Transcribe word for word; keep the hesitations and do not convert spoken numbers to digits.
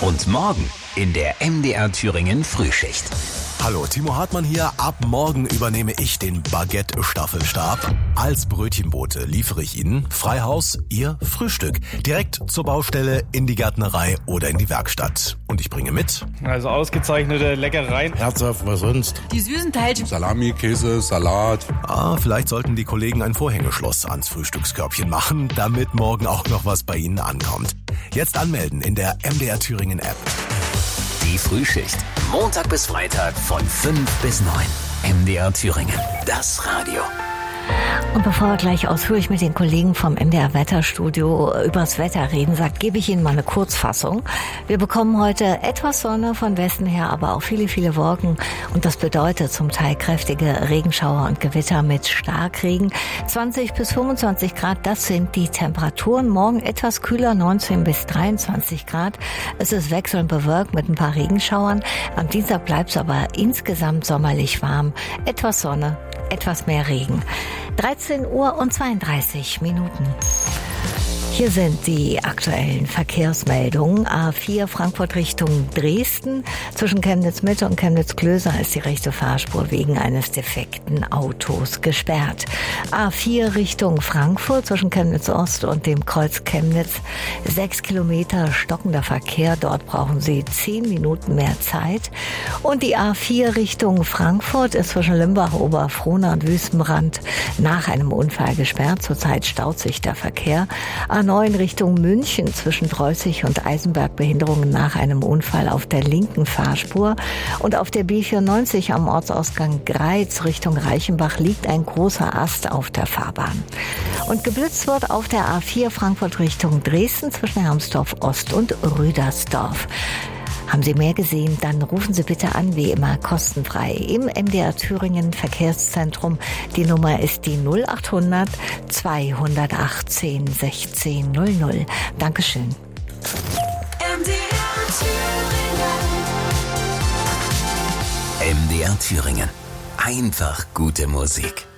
Und morgen in der M D R Thüringen Frühschicht. Hallo, Timo Hartmann hier. Ab morgen übernehme ich den Baguette-Staffelstab. Als Brötchenbote liefere ich Ihnen frei Haus Ihr Frühstück. Direkt zur Baustelle, in die Gärtnerei oder in die Werkstatt. Und ich bringe mit... Also ausgezeichnete Leckereien. Herzhaft, was sonst? Die süßen Teilchen. Salami, Käse, Salat. Ah, vielleicht sollten die Kollegen ein Vorhängeschloss ans Frühstückskörbchen machen, damit morgen auch noch was bei Ihnen ankommt. Jetzt anmelden in der M D R Thüringen App. Die Frühschicht. Montag bis Freitag von fünf bis neun. M D R Thüringen. Das Radio. Und bevor wir gleich ausführlich mit den Kollegen vom M D R Wetterstudio übers Wetter reden, sagt, gebe ich Ihnen mal eine Kurzfassung. Wir bekommen heute etwas Sonne von Westen her, aber auch viele, viele Wolken. Und das bedeutet zum Teil kräftige Regenschauer und Gewitter mit Starkregen. zwanzig bis fünfundzwanzig Grad, das sind die Temperaturen. Morgen etwas kühler, neunzehn bis dreiundzwanzig Grad. Es ist wechselnd bewölkt mit ein paar Regenschauern. Am Dienstag bleibt es aber insgesamt sommerlich warm. Etwas Sonne, etwas mehr Regen. dreizehn Uhr und zweiunddreißig Minuten. Hier sind die aktuellen Verkehrsmeldungen. A vier Frankfurt Richtung Dresden. Zwischen Chemnitz-Mitte und Chemnitz-Klöser ist die rechte Fahrspur wegen eines defekten Autos gesperrt. A vier Richtung Frankfurt zwischen Chemnitz-Ost und dem Kreuz Chemnitz. Sechs Kilometer stockender Verkehr. Dort brauchen Sie zehn Minuten mehr Zeit. Und die A vier Richtung Frankfurt ist zwischen Limbach, Oberfrohna und Wüstenbrand nach einem Unfall gesperrt. Zurzeit staut sich der Verkehr. A neun Richtung München zwischen Preußig und Eisenberg Behinderungen nach einem Unfall auf der linken Fahrspur. Und auf der B vierundneunzig am Ortsausgang Greiz Richtung Reichenbach liegt ein großer Ast auf der Fahrbahn. Und geblitzt wird auf der A vier Frankfurt Richtung Dresden zwischen Hermsdorf Ost und Rüdersdorf. Haben Sie mehr gesehen, dann rufen Sie bitte an, wie immer kostenfrei im M D R Thüringen Verkehrszentrum. Die Nummer ist die null achthundert zweihundertachtzehn sechzehn null null. Dankeschön. M D R Thüringen. M D R Thüringen. Einfach gute Musik.